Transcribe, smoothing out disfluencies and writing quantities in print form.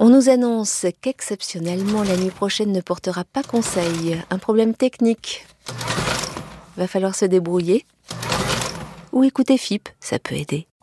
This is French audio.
On nous annonce qu'exceptionnellement la nuit prochaine ne portera pas conseil. Un problème technique. Va falloir se débrouiller. Ou écouter FIP, ça peut aider.